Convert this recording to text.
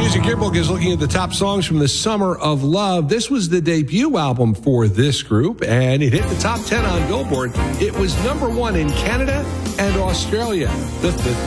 Music Yearbook is looking at the top songs from the Summer of Love. This was the debut album for this group, and it hit the top 10 on Billboard. It was number 1 in Canada and Australia.